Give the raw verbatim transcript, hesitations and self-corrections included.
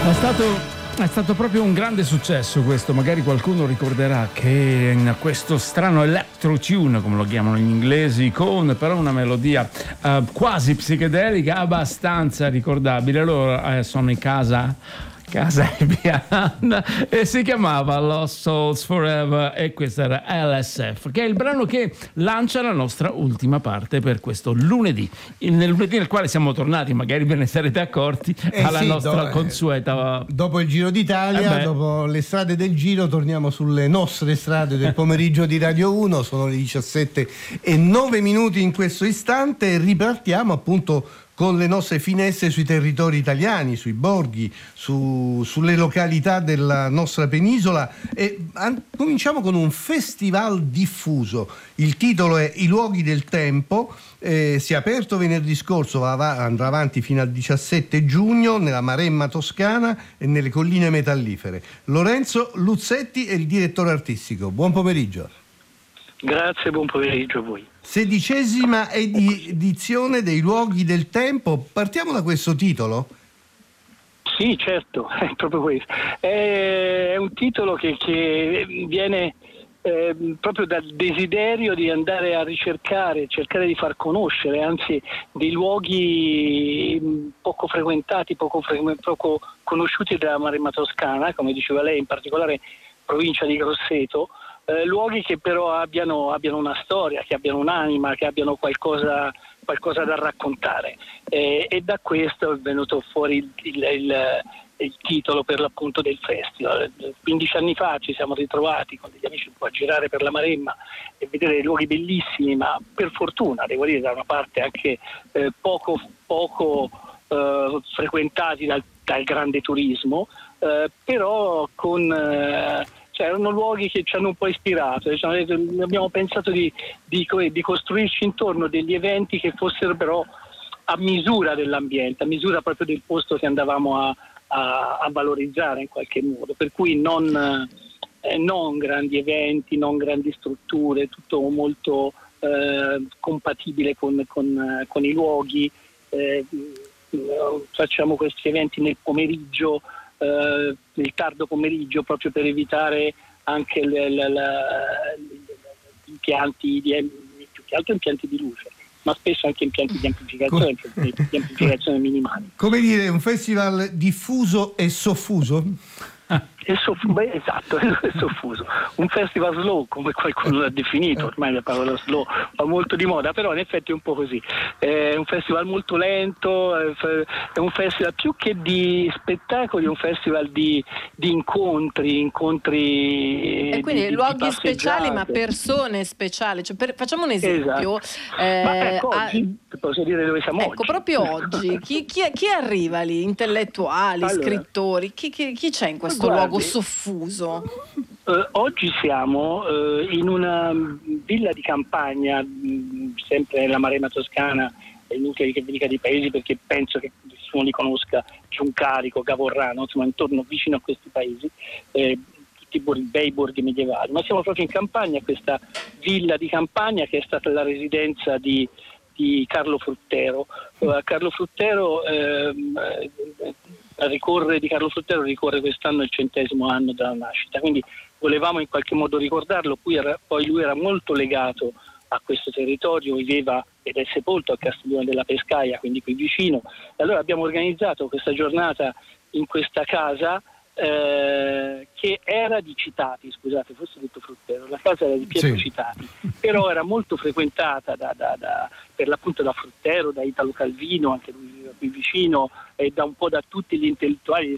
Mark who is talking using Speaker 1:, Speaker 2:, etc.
Speaker 1: È stato, è stato proprio un grande successo questo, magari qualcuno ricorderà che in questo strano electro tune, come lo chiamano gli inglesi, con però una melodia uh, quasi psichedelica, abbastanza ricordabile. Loro eh, sono in casa... Casa e Piana, e si chiamava Lost Souls Forever, e questo era L S F, che è il brano che lancia la nostra ultima parte per questo lunedì, nel lunedì nel quale siamo tornati, magari ve ne sarete accorti, eh alla sì, nostra do, consueta
Speaker 2: dopo il Giro d'Italia, eh dopo le strade del Giro, torniamo sulle nostre strade del pomeriggio di Radio uno. Sono le diciassette e nove minuti in questo istante e ripartiamo appunto con le nostre finestre sui territori italiani, sui borghi, su, sulle località della nostra penisola, e an- cominciamo con un festival diffuso. Il titolo è I luoghi del tempo, eh, si è aperto venerdì scorso, va av- andrà avanti fino al diciassette giugno nella Maremma toscana e nelle colline metallifere. Lorenzo Luzzetti è il direttore artistico. Buon pomeriggio.
Speaker 3: Grazie, buon pomeriggio a voi.
Speaker 2: Sedicesima edizione dei Luoghi del Tempo. Partiamo da questo titolo?
Speaker 3: Sì, certo, è proprio questo. È un titolo che, che viene eh, proprio dal desiderio di andare a ricercare, cercare di far conoscere, anzi, dei luoghi poco frequentati, poco, fre- poco conosciuti della Maremma toscana, come diceva lei, in particolare provincia di Grosseto. Eh, luoghi che però abbiano, abbiano una storia, che abbiano un'anima, che abbiano qualcosa, qualcosa da raccontare, eh, e da questo è venuto fuori il, il, il, il titolo per l'appunto del festival. quindici anni fa ci siamo ritrovati con degli amici un po' a girare per la Maremma e vedere dei luoghi bellissimi, ma per fortuna, devo dire, da una parte anche eh, poco, poco eh, frequentati dal, dal grande turismo, eh, però con... Eh, Cioè, erano luoghi che ci hanno un po' ispirato, cioè, abbiamo pensato di, di, di costruirci intorno degli eventi che fossero però a misura dell'ambiente, a misura proprio del posto che andavamo a, a, a valorizzare in qualche modo, per cui non, eh, non grandi eventi, non grandi strutture, tutto molto eh, compatibile con, con, con i luoghi. Eh, facciamo questi eventi nel pomeriggio, Uh, il tardo pomeriggio, proprio per evitare anche le, le, le, gli impianti di, più che altro impianti di luce, ma spesso anche impianti di amplificazione, di amplificazione minimali.
Speaker 2: Come dire, un festival diffuso e soffuso?
Speaker 3: È soff- beh, esatto, è soffuso. Un festival slow, come qualcuno l'ha definito, ormai la parola slow va molto di moda, però in effetti è un po' così. È un festival molto lento, è un festival più che di spettacoli, è un festival di, di incontri, incontri.
Speaker 4: E quindi
Speaker 3: di,
Speaker 4: luoghi
Speaker 3: di
Speaker 4: speciali, ma persone speciali. Cioè, per, facciamo un esempio.
Speaker 3: Esatto.
Speaker 4: Eh,
Speaker 3: ma ecco, oggi,
Speaker 4: a...
Speaker 3: posso dire dove siamo
Speaker 4: ecco,
Speaker 3: oggi?
Speaker 4: proprio oggi, chi, chi, chi arriva lì? Intellettuali,
Speaker 3: allora,
Speaker 4: scrittori, chi, chi, chi c'è in questo
Speaker 3: guardi,
Speaker 4: luogo soffuso?
Speaker 3: Uh, oggi siamo uh, in una villa di campagna, mh, sempre nella Maremma toscana, è inutile che vi dica di paesi perché penso che nessuno li conosca, Giuncarico, Gavorrano, insomma intorno vicino a questi paesi, eh, tutti borghi, bei borghi medievali, ma siamo proprio in campagna, questa villa di campagna che è stata la residenza di, di Carlo Fruttero. Uh, Carlo Fruttero ehm, ricorre di Carlo Fruttero ricorre quest'anno il centesimo anno dalla nascita, quindi volevamo in qualche modo ricordarlo. Qui era, poi lui era molto legato a questo territorio, viveva ed è sepolto a Castiglione della Pescaia, quindi qui vicino. E allora abbiamo organizzato questa giornata in questa casa eh, che era di Citati, scusate, forse ho detto Fruttero, la casa era di Pietro sì. Citati, però era molto frequentata da, da, da, per l'appunto da Fruttero, da Italo Calvino, anche lui qui vicino, e da un po' da tutti gli intellettuali